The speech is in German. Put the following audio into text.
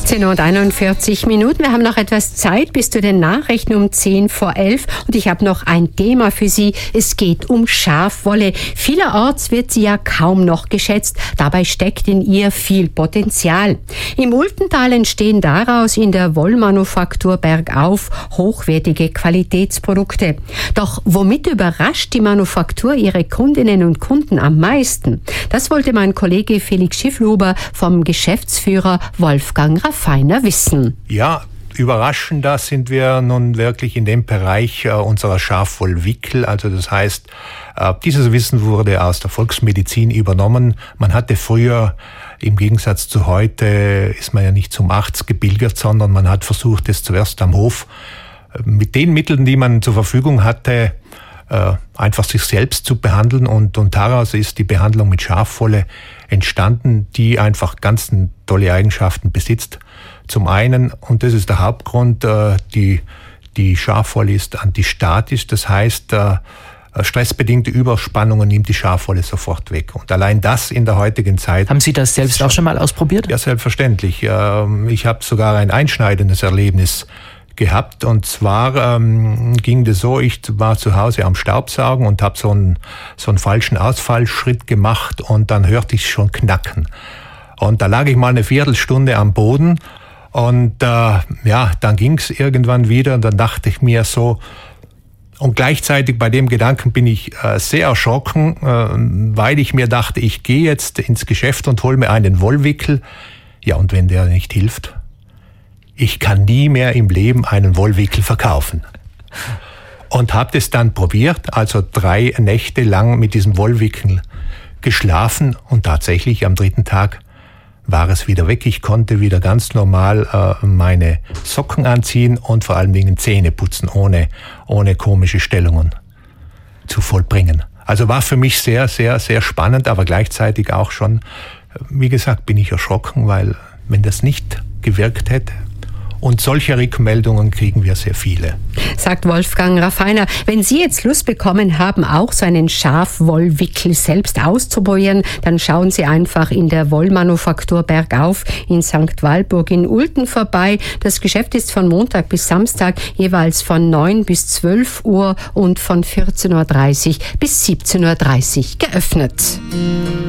16:41 Uhr. Wir haben noch etwas Zeit bis zu den Nachrichten um 10:11 und ich habe noch ein Thema für Sie. Es geht um Schafwolle. Vielerorts wird sie ja kaum noch geschätzt. Dabei steckt in ihr viel Potenzial. Im Ultental entstehen daraus in der Wollmanufaktur Bergauf hochwertige Qualitätsprodukte. Doch womit überrascht die Manufaktur ihre Kundinnen und Kunden am meisten? Das wollte mein Kollege Felix Schiffluber vom Geschäftsführer Wolfgang Raffiner wissen. Ja, überraschender sind wir nun wirklich in dem Bereich unserer Schafwollwickel. Also das heißt, dieses Wissen wurde aus der Volksmedizin übernommen. Man hatte früher, im Gegensatz zu heute, ist man ja nicht zum Arzt gebildet, sondern man hat versucht, es zuerst am Hof mit den Mitteln, die man zur Verfügung hatte, einfach sich selbst zu behandeln. Und daraus ist die Behandlung mit Schafwolle entstanden, die einfach ganz tolle Eigenschaften besitzt. Zum einen, und das ist der Hauptgrund, die Schafwolle ist antistatisch, das heißt, stressbedingte Überspannungen nimmt die Schafwolle sofort weg. Und allein das in der heutigen Zeit... Haben Sie das selbst auch schon mal ausprobiert? Ja, selbstverständlich. Ich habe sogar ein einschneidendes Erlebnis gehabt. Und zwar ging das so, ich war zu Hause am Staubsaugen und habe so einen falschen Ausfallschritt gemacht und dann hörte ich schon knacken. Und da lag ich mal eine Viertelstunde am Boden und dann ging es irgendwann wieder und dann dachte ich mir so, und gleichzeitig bei dem Gedanken bin ich sehr erschrocken, weil ich mir dachte, ich gehe jetzt ins Geschäft und hole mir einen Wollwickel. Ja, und wenn der nicht hilft? Ich kann nie mehr im Leben einen Wollwickel verkaufen. Und habe das dann probiert, also 3 Nächte lang mit diesem Wollwickel geschlafen und tatsächlich am 3. Tag war es wieder weg. Ich konnte wieder ganz normal meine Socken anziehen und vor allen Dingen Zähne putzen, ohne komische Stellungen zu vollbringen. Also war für mich sehr, sehr, sehr spannend, aber gleichzeitig auch schon, wie gesagt, bin ich erschrocken, weil wenn das nicht gewirkt hätte, und solche Rückmeldungen kriegen wir sehr viele. Sagt Wolfgang Raffiner. Wenn Sie jetzt Lust bekommen haben, auch so einen Schafwollwickel selbst auszuprobieren, dann schauen Sie einfach in der Wollmanufaktur Bergauf in St. Walburg in Ulten vorbei. Das Geschäft ist von Montag bis Samstag jeweils von 9 bis 12 Uhr und von 14:30 bis 17:30 Uhr geöffnet.